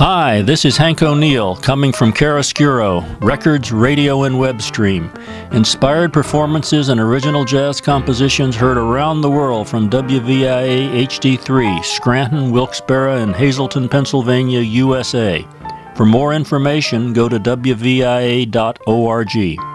Hi, this is Hank O'Neill, coming from Chiaroscuro, records, radio, and web stream. Inspired performances and original jazz compositions heard around the world from WVIA HD3, Scranton, Wilkes-Barre, and Hazleton, Pennsylvania, USA. For more information, go to wvia.org.